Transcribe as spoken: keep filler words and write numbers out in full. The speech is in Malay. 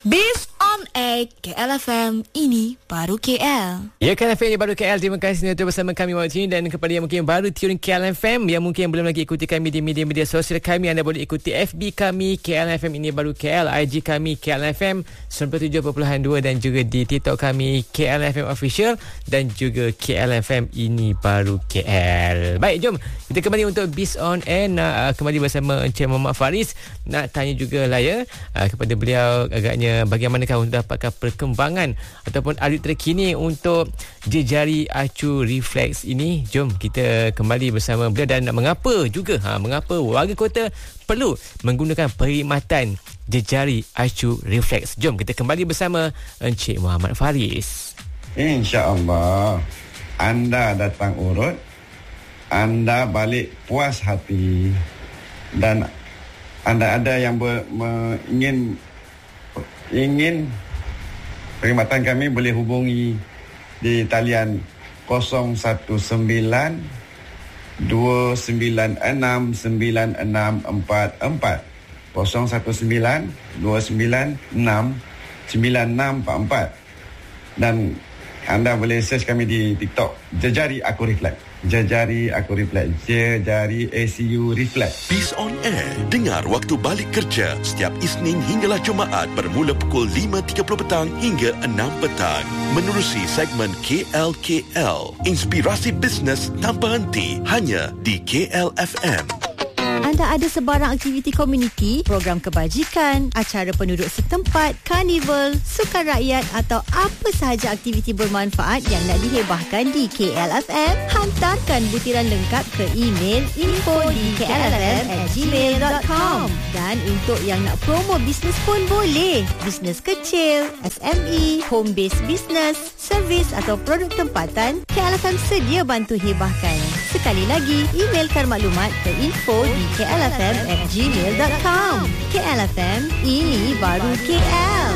Based on Air K L F M, ini baru K L. Ya, K L F M ini baru K L. Terima kasih kerana bersama kami waktu ini. Dan kepada yang mungkin baru tune K L F M, yang mungkin belum lagi ikuti kami di media-media sosial kami, anda boleh ikuti F B kami K L F M ini baru K L, I G kami K L F M sembilan puluh tujuh perpuluhan dua, dan juga di TikTok kami K L F M Official, dan juga K L F M ini baru K L. Baik, jom kita kembali untuk Biz on Air. Nak uh, kembali bersama Encik Muhammad Faris. Nak tanya jugalah ya uh, kepada beliau agaknya bagaimanakah untuk dapatkan perkembangan ataupun update terkini untuk jejari acu refleks ini. Jom kita kembali bersama beliau, dan mengapa juga ha, mengapa warga kota perlu menggunakan perkhidmatan jejari acu refleks. Jom kita kembali bersama Encik Muhammad Faris. InsyaAllah anda datang urut, anda balik puas hati, dan anda ada yang ber, me, ingin ingin perkhidmatan kami boleh hubungi di talian kosong satu sembilan dua sembilan enam sembilan enam empat empat, kosong satu sembilan dua sembilan enam sembilan enam empat empat, dan anda boleh search kami di TikTok Jejari Aku Reflect. Jejari Aku Reflect. Jejari A C U Reflect. Biz on Air. Dengar waktu balik kerja setiap Isnin hinggalah Jumaat bermula pukul lima tiga puluh petang hingga enam petang. Menerusi segmen K L K L. Inspirasi bisnes tanpa henti hanya di K L F M. Anda ada sebarang aktiviti komuniti, program kebajikan, acara penduduk setempat, karnival, sukan rakyat atau apa sahaja aktiviti bermanfaat yang nak dihebahkan di K L F M? Hantarkan butiran lengkap ke email info di k l f m at gmail dot com. Dan untuk yang nak promo bisnes pun boleh. Bisnes kecil, S M E, home based business, servis atau produk tempatan, K L F M sedia bantu hebahkan. Sekali lagi, emailkan maklumat ke info di k l f m at gmail dot com. K L F M, ini baru K L.